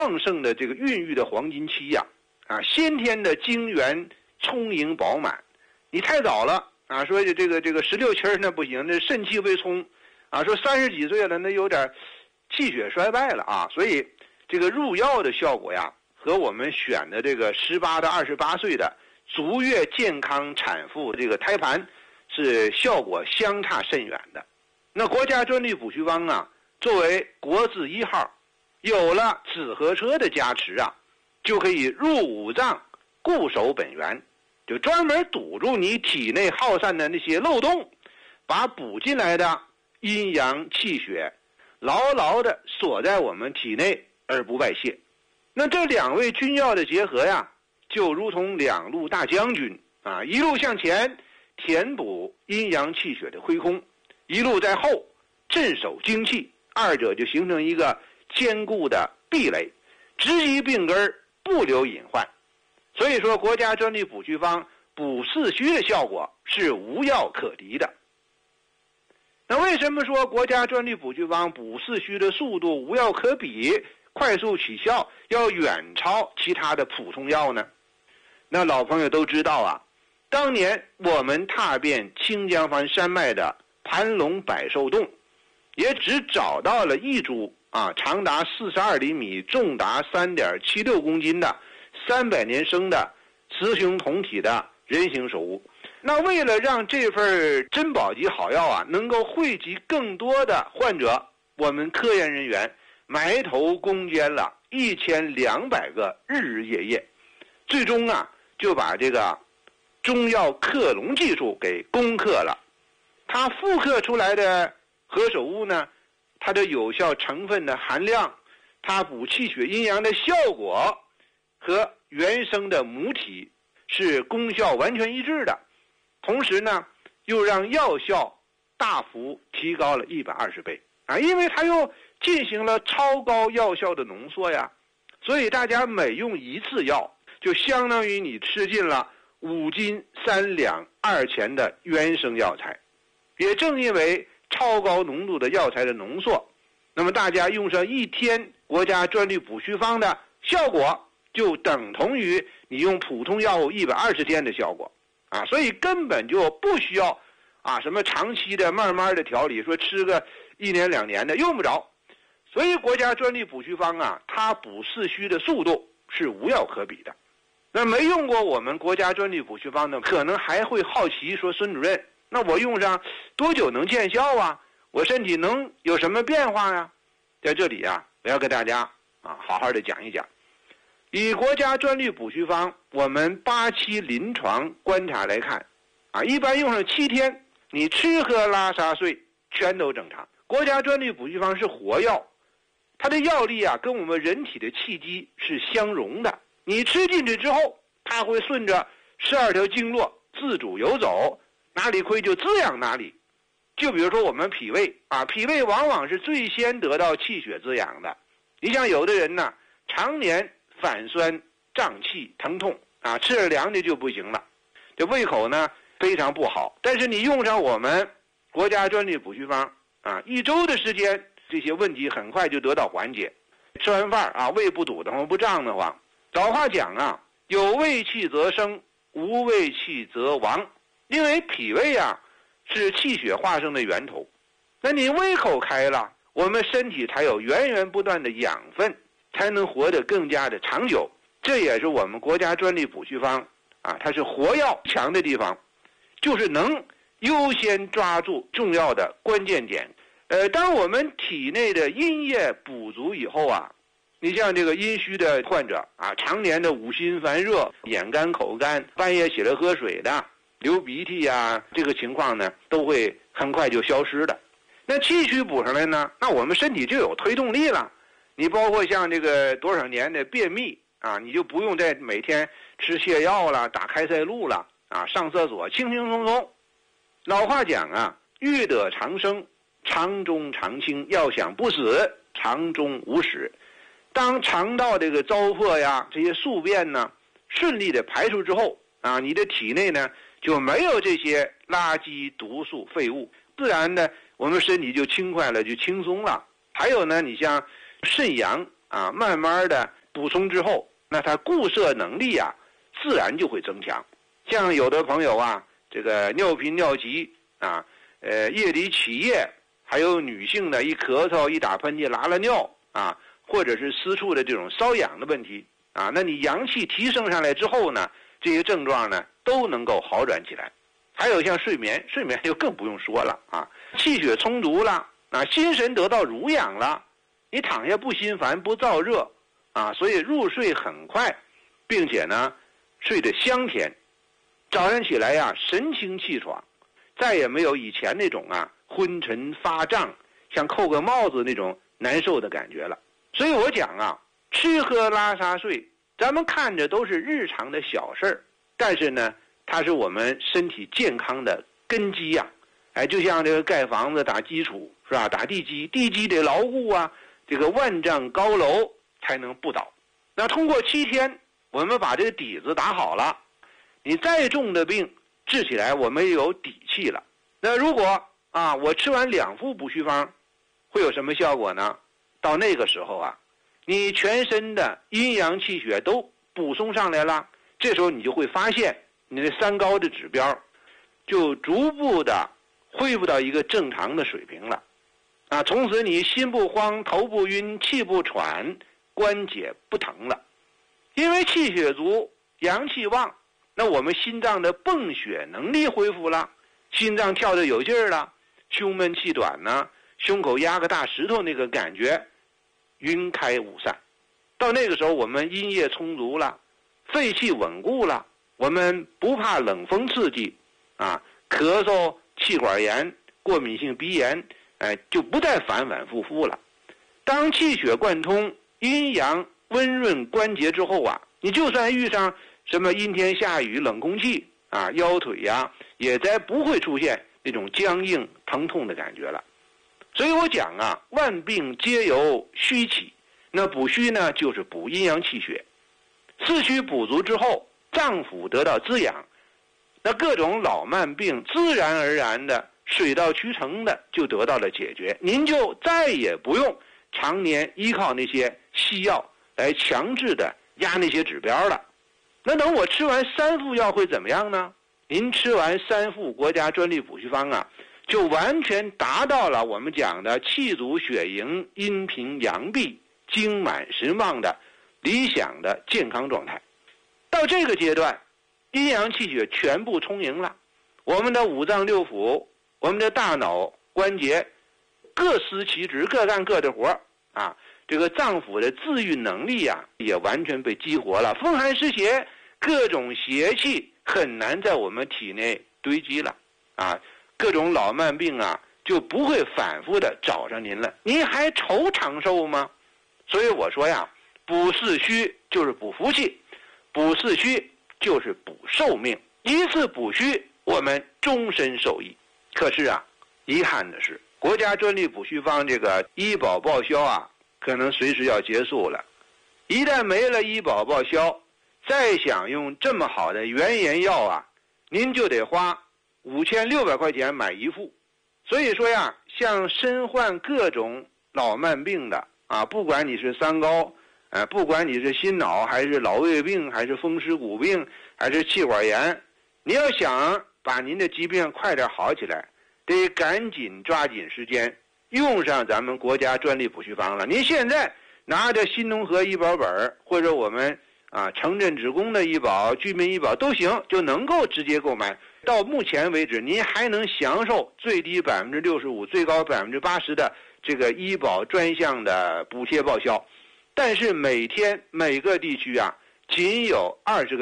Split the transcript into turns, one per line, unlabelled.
旺盛的这个孕育的黄金期呀，先天的精元充盈饱满。你太早了啊，说这个16期那不行，那肾气未充啊，说30几岁了那有点气血衰败了啊，所以这个入药的效果呀，和我们选的这个18到28岁的足月健康产妇这个胎盘是效果相差甚远的。那国家专利补虚方啊，作为国字1号，有了紫河车的加持啊，就可以入五脏固守本源，就专门堵住你体内耗散的那些漏洞，把补进来的阴阳气血牢牢地锁在我们体内而不外泄。那这2味君药的结合呀，就如同2路大将军啊，一路向前填补阴阳气血的亏空，一路在后镇守精气，二者就形成一个坚固的壁垒，直击病根，不留隐患。所以说国家专利补虚方补四虚的效果是无药可敌的。那为什么说国家专利补虚方补四虚的速度无药可比，快速起效，要远超其他的普通药呢？那老朋友都知道啊，当年我们踏遍清江湾山脉的盘龙百寿洞，也只找到了一株长达42厘米、重达3.76公斤的300年生的雌雄同体的人形首乌。那为了让这份珍宝级好药啊能够惠及更多的患者，我们科研人员埋头攻坚了1200个日日夜夜，最终就把这个中药克隆技术给攻克了。它复刻出来的何首乌呢，它的有效成分的含量，它补气血阴阳的效果和原生的母体是功效完全一致的，同时呢又让药效大幅提高了120倍因为它又进行了超高药效的浓缩呀，所以大家每用一次药就相当于你吃进了5斤3两2钱的原生药材。也正因为超高浓度的药材的浓缩，那么大家用上1天国家专利补虚方的效果就等同于你用普通药物120天的效果所以根本就不需要什么长期的慢慢的调理，说吃个1年2年的用不着。所以国家专利补虚方它补四虚的速度是无药可比的。那没用过我们国家专利补虚方的可能还会好奇说，孙主任，那我用上多久能见效啊？我身体能有什么变化呀？在这里我要给大家好好的讲一讲。以国家专利补虚方我们8期临床观察来看一般用上7天，你吃喝拉撒睡全都正常。国家专利补虚方是活药，它的药力跟我们人体的气机是相容的，你吃进去之后，它会顺着12条经络自主游走，哪里亏就滋养哪里。就比如说我们脾胃脾胃往往是最先得到气血滋养的。你像有的人常年反酸胀气疼痛吃了凉的就不行了，这胃口非常不好。但是你用上我们国家专利补虚方1周的时间，这些问题很快就得到缓解。吃完饭胃不堵得慌不胀得慌。老话讲有胃气则生，无胃气则亡。因为脾胃是气血化生的源头，那你胃口开了，我们身体才有源源不断的养分，才能活得更加的长久。这也是我们国家专利补虚方它是活药强的地方，就是能优先抓住重要的关键点。当我们体内的阴液补足以后你像这个阴虚的患者常年的五心烦热、眼干口干、半夜起来喝水的、流鼻涕这个情况都会很快就消失的。那气虚补上来呢，那我们身体就有推动力了。你包括像这个多少年的便秘你就不用再每天吃泻药了、打开塞露了上厕所轻轻松松。老话讲欲得长生，肠中常清，要想不死，肠中无屎。当肠道这个糟粕这些宿便顺利的排出之后你的体内就没有这些垃圾毒素废物，自然我们身体就轻快了，就轻松了。还有你像肾阳啊，慢慢的补充之后，那它固摄能力啊，自然就会增强。像有的朋友啊，这个尿频尿急啊，夜里起夜，还有女性的一咳嗽、一打喷嚏、拉了尿啊，或者是私处的这种瘙痒的问题啊，那你阳气提升上来之后呢，这些症状呢都能够好转起来。还有像睡眠就更不用说了啊，气血充足了啊，心神得到濡养了，你躺下不心烦不燥热啊，所以入睡很快，并且呢睡得香甜，早上起来呀神清气爽，再也没有以前那种啊昏沉发胀像扣个帽子那种难受的感觉了。所以我讲啊，吃喝拉撒睡咱们看着都是日常的小事儿，但是呢它是我们身体健康的根基呀，就像这个盖房子打基础是吧？打地基，地基得牢固啊，这个万丈高楼才能不倒。那通过7天，我们把这个底子打好了，你再重的病治起来，我们也有底气了。那如果啊，我吃完2副补虚方，会有什么效果呢？到那个时候啊，你全身的阴阳气血都补充上来了，这时候你就会发现。你的3高的指标就逐步的恢复到一个正常的水平了啊，从此你心不慌，头不晕，气不喘，关节不疼了。因为气血足，阳气旺，那我们心脏的泵血能力恢复了，心脏跳得有劲儿了，胸闷气短呢，胸口压个大石头那个感觉晕开五散。到那个时候我们阴液充足了，肺气稳固了，我们不怕冷风刺激啊，咳嗽、气管炎、过敏性鼻炎就不再反反复复了。当气血贯通，阴阳温润关节之后啊，你就算遇上什么阴天下雨冷空气啊，腰腿呀也再不会出现那种僵硬疼痛的感觉了。所以我讲啊，万病皆由虚起，那补虚呢就是补阴阳气血，四虚补足之后，脏腑得到滋养，那各种老慢病自然而然的水到渠成的就得到了解决，您就再也不用常年依靠那些西药来强制的压那些指标了。那等我吃完3副药会怎么样呢？您吃完3副国家专利补虚方啊，就完全达到了我们讲的气足血盈、阴平阳闭、精满神旺的理想的健康状态。到这个阶段，阴阳气血全部充盈了，我们的5脏6腑，我们的大脑关节各司其职，各干各的活啊，这个脏腑的自愈能力啊也完全被激活了，风寒湿邪各种邪气很难在我们体内堆积了啊，各种老慢病啊就不会反复的找上您了，您还愁长寿吗？所以我说呀，补四虚就是补福气，补四虚就是补寿命，一次补虚我们终身受益。可是啊，遗憾的是国家专利补虚方这个医保报销啊，可能随时要结束了。一旦没了医保报销，再想用这么好的原研药啊，您就得花5600块钱买1副。所以说呀，像身患各种老慢病的啊，不管你是3高不管你是心脑还是老胃病还是风湿骨病还是气管炎，你要想把您的疾病快点好起来，得赶紧抓紧时间用上咱们国家专利补虚方了。您现在拿着新农合医保本或者我们城镇职工的医保、居民医保都行，就能够直接购买。到目前为止，您还能享受最低65%、最高80%的这个医保专项的补贴报销。但是每天每个地区啊，仅有20个